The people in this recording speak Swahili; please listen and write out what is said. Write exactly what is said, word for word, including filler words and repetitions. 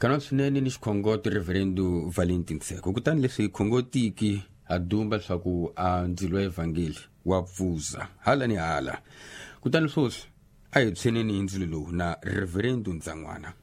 kana swinene ni xikhongoti reverendu Valentin Tseko kutani leswi khongotiki a dumba leswaku a ndzilo wa evhangeli wa pfuza hala ni hala kutani swoswi a hi tsheneni hi ndzilo lowu na reverendu Ndzangwana.